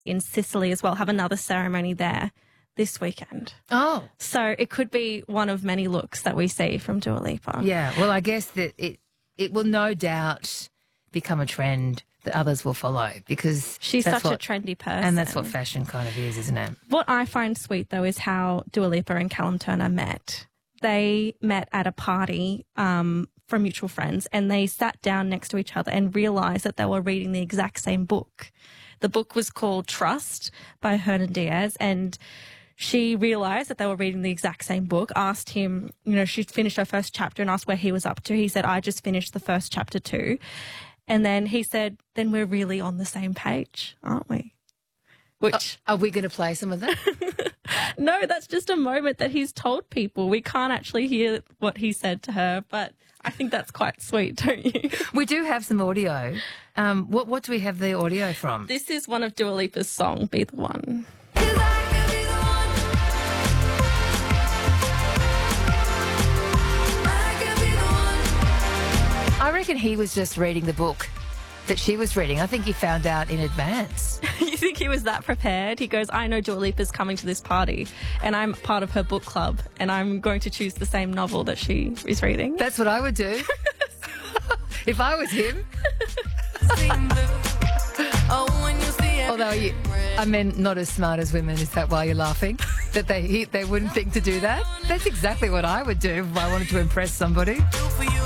in Sicily as well, have another ceremony there this weekend. Oh. So it could be one of many looks that we see from Dua Lipa. Yeah, well, I guess that it will no doubt become a trend that others will follow because she's such a trendy person. And that's what fashion kind of is, isn't it? What I find sweet, though, is how Dua Lipa and Callum Turner met. They met at a party from mutual friends, and they sat down next to each other and realised that they were reading the exact same book. The book was called Trust by Hernan Diaz, and she realised that they were reading the exact same book, asked him, she'd finished her first chapter and asked where he was up to. He said, I just finished the first chapter too. And then he said, then we're really on the same page, aren't we? Which are we going to play some of that? No, that's just a moment that he's told people. We can't actually hear what he said to her, but I think that's quite sweet, don't you? We do have some audio. What do we have the audio from? This is one of Dua Lipa's song, Be the One. I reckon he was just reading the book that she was reading. I think he found out in advance. You think he was that prepared? He goes, I know Dua Lipa's coming to this party and I'm part of her book club and I'm going to choose the same novel that she is reading. That's what I would do. If I was him. Although I mean, not as smart as women. Is that why you're laughing? That they wouldn't think to do that? That's exactly what I would do if I wanted to impress somebody.